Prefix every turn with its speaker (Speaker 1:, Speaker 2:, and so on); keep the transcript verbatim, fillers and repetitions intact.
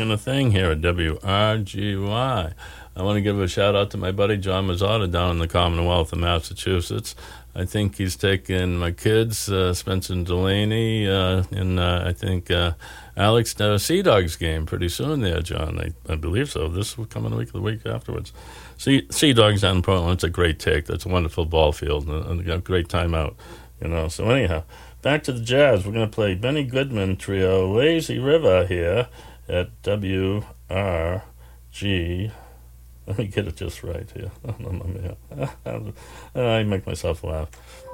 Speaker 1: doing the thing here at W R G Y. I want to give a shout out to my buddy John Mazzotta down in the Commonwealth of Massachusetts. I think he's taking my kids, uh, Spencer and Delaney, uh, and uh, I think uh, Alex to a Sea Dogs game pretty soon there, John. I, I believe so. This will come in the week, the week afterwards. Sea, sea Dogs down in Portland, it's a great take. That's a wonderful ball field and a great time out, you know. So anyhow, back to the jazz. We're going to play Benny Goodman Trio, Lazy River here at W R G. Let me get it just right here. I make myself laugh.